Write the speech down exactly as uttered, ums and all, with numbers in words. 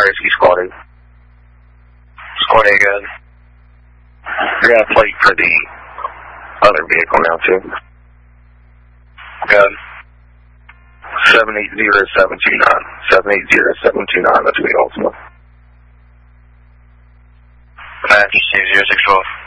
Whiskey Squad eight. Squad eight, good. You're going to plate for the other vehicle now, too. Good. seven eight zero seven two nine. seven eight zero seven two nine, that's me, Ultima. Matthew, zero six twelve.